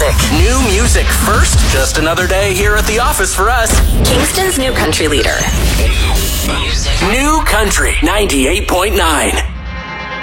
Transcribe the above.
music. New music first. Just another day here at the office for us. Kingston's new country leader. New Country 98.9.